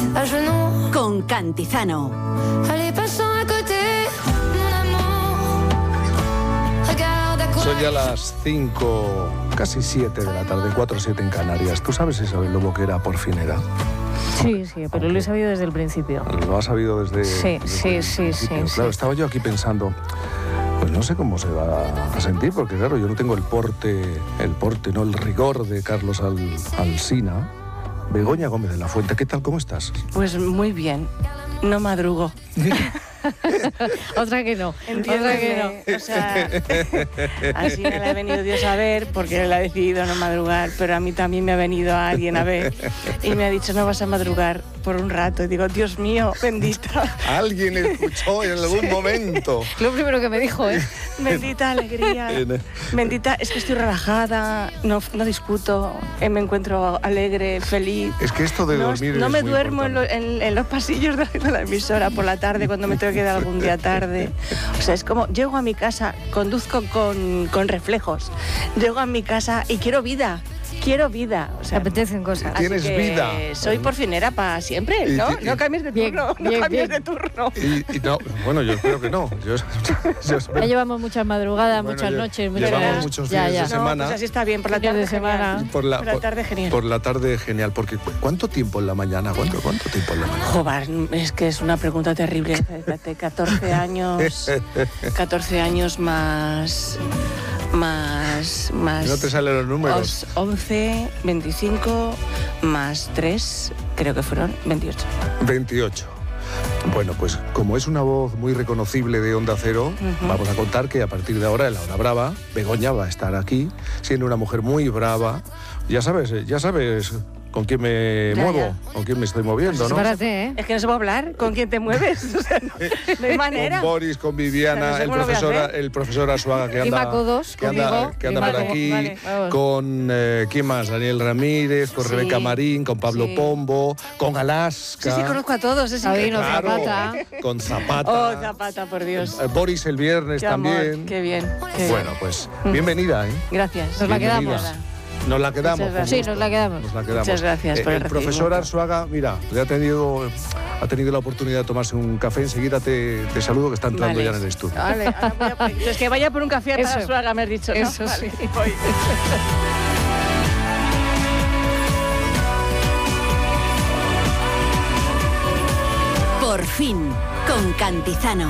à genoux. Con Cantizano. Allez, passons à côté, mon amour. Regarde à quoi. Son ya las 5, casi 7 de la tarde, 4:07 en Canarias. ¿Tú sabes, Isabel Lobo, que era porfinera? Sí, pero lo he sabido desde el principio. ¿Lo has sabido desde...? Sí. Claro, estaba yo aquí pensando, pues no sé cómo se va a sentir, porque claro, yo no tengo el rigor de Carlos Alsina. Begoña Gómez de la Fuente, ¿qué tal? ¿Cómo estás? Pues muy bien, no madrugo. Otra que no. Entiéndeme, o sea, así me la ha venido Dios a ver porque él ha decidido no madrugar, pero a mí también me ha venido alguien a ver y me ha dicho no vas a madrugar por un rato. Y digo, Dios mío, bendita. Alguien escuchó en algún momento. Lo primero que me dijo, ¿eh? Bendita alegría. Bendita, es que estoy relajada, no discuto, me encuentro alegre, feliz. Es que esto de dormir no es me muy duermo importante. en los pasillos de la emisora por la tarde cuando me tengo que quedar algún día tarde. O sea, es como, llego a mi casa, conduzco con reflejos. Llego a mi casa y quiero vida. O sea, Te apetecen cosas. Tienes vida. Soy porfinera para siempre, ¿no? No cambies de turno, no cambies de turno. Y no, bueno, yo espero que no. Ya llevamos muchas madrugadas, Bueno, muchas noches, muchas llevamos horas. muchos fines de semana. No, pues así está bien, por la Fines tarde de semana. genial. Por la tarde genial. Por la tarde genial, porque ¿cuánto tiempo en la mañana? ¿Cuánto tiempo en la mañana? Joder, es que es una pregunta terrible. Fíjate, 14 años más... No te salen los números. 11, 25, más 3, creo que fueron 28. 28. Bueno, pues como es una voz muy reconocible de Onda Cero, vamos a contar que a partir de ahora, en La Hora Brava, Begoña va a estar aquí, siendo una mujer muy brava. Ya sabes con quién me muevo, con quién me estoy moviendo, ¿no? Espérate, ¿eh? Es que no se puede hablar con quién te mueves. O sea, no hay manera. Con Boris, con Viviana, O sea, no sé cómo lo voy a el profesor Arzuaga que anda, Y Maco 2, que anda por aquí, vale, vamos. con ¿quién más? Daniel Ramírez, con Rebeca Marín, con Pablo Pombo, con Alaska. Sí, conozco a todos. Es Sabino, increíble. Zapata. Con Zapata. Oh, Zapata, por Dios. Boris el viernes Qué también. amor, qué bien. Bueno, pues bienvenida, ¿eh? Gracias. Nos la Bienvenida. quedamos. Nos la quedamos. Muchas con gracias. Sí, gusto. nos la quedamos. Nos la quedamos. Muchas gracias por el profesor recibimiento. Arzuaga, mira, ya ha tenido la oportunidad de tomarse un café. Enseguida te saludo, que está entrando Vale. ya en el estudio. Vale, ahora voy a por... Es que vaya por un café Eso. para Arzuaga, me has dicho, ¿no? Eso Vale, sí. voy. Por fin, con Cantizano.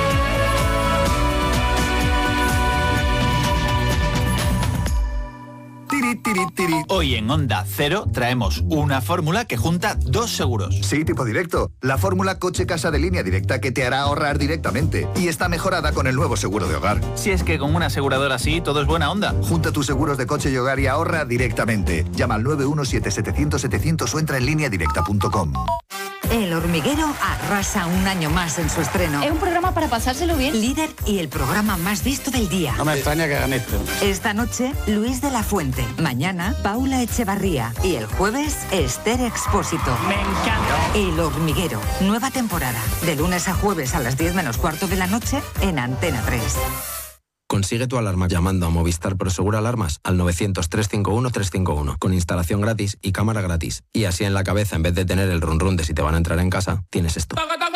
Hoy en Onda Cero traemos una fórmula que junta dos seguros. Sí, tipo directo. La fórmula coche-casa de línea directa que te hará ahorrar directamente. Y está mejorada con el nuevo seguro de hogar. Si es que con una aseguradora así todo es buena onda. Junta tus seguros de coche y hogar y ahorra directamente. Llama al 917-700-700 o entra en lineadirecta.com. El Hormiguero arrasa un año más en su estreno. Es un programa para pasárselo bien. Líder y el programa más visto del día. No me extraña que hagan esto. Esta noche, Luis de la Fuente. Mañana, Paula Echevarría. Y el jueves, Esther Expósito. Me encanta. El Hormiguero. Nueva temporada. De lunes a jueves a las 10 menos cuarto de la noche en Antena 3. Consigue tu alarma llamando a Movistar Prosegur Alarmas al 900-351-351 con instalación gratis y cámara gratis. Y así en la cabeza, en vez de tener el run run de si te van a entrar en casa, tienes esto.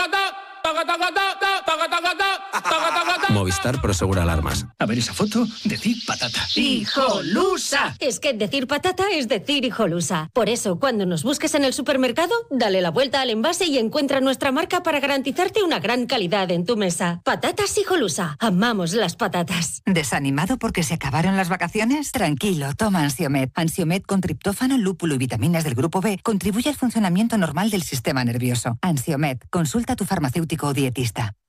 Movistar Prosegur Alarmas. A ver esa foto, decir patata. ¡Hijolusa! Es que decir patata es decir hijolusa. Por eso, cuando nos busques en el supermercado, dale la vuelta al envase y encuentra nuestra marca para garantizarte una gran calidad en tu mesa. Patatas Hijolusa. Amamos las patatas. ¿Desanimado porque se acabaron las vacaciones? Tranquilo, toma Ansiomed. Ansiomed con triptófano, lúpulo y vitaminas del grupo B contribuye al funcionamiento normal del sistema nervioso. Ansiomed, consulta a tu farmacéutico o dietista.